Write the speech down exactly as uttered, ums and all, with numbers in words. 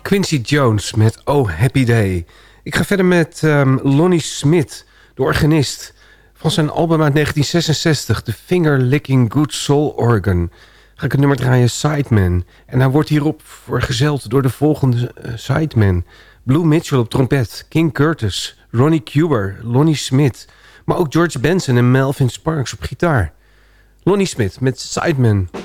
Quincy Jones met Oh Happy Day. Ik ga verder met um, Lonnie Smith, de organist. Van zijn album uit negentien zesenzestig, The Finger Licking Good Soul Organ. Ga ik het nummer draaien, Sideman. En hij wordt hierop vergezeld door de volgende uh, Sideman. Blue Mitchell op trompet, King Curtis, Ronnie Cuber, Lonnie Smith. Maar ook George Benson en Melvin Sparks op gitaar. Lonnie Smith met Sideman.